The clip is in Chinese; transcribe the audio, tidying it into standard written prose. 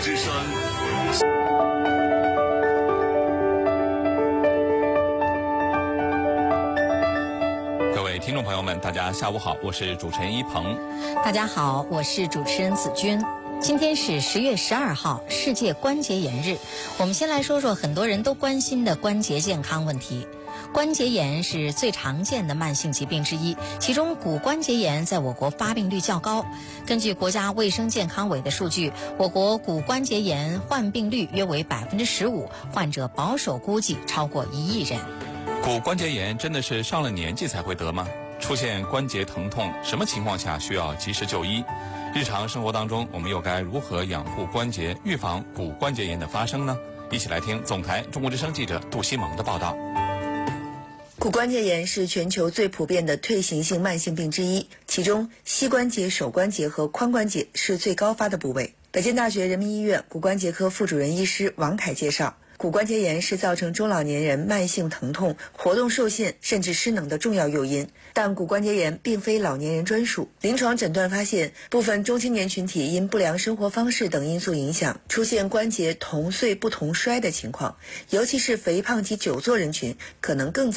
之声。 各位听众朋友们，大家下午好，我是主持人一鹏。 大家好，我是主持人子君。今天是10月12号，世界关节炎日。我们先来说说很多人都关心的关节健康问题。关节炎是最常见的慢性疾病之一，其中骨关节炎在我国发病率较高。根据国家卫生健康委的数据，我国骨关节炎患病率约为15%，患者保守估计超过1亿人。 骨关节炎真的是上了年纪才会得吗？出现关节疼痛，什么情况下需要及时就医？日常生活当中，我们又该如何养护关节，预防骨关节炎的发生呢？一起来听总台中国之声记者杜西蒙的报道。 骨关节炎是全球最普遍的退行性慢性病之一，其中膝关节、手关节和髋关节是最高发的部位。北京大学人民医院骨关节科副主任医师王凯介绍，骨关节炎是造成中老年人慢性疼痛、活动受限甚至失能的重要诱因，但骨关节炎并非老年人专属。临床诊断发现，部分中青年群体因不良生活方式等因素影响，出现关节同岁不同衰的情况，尤其是肥胖及久坐人群可能更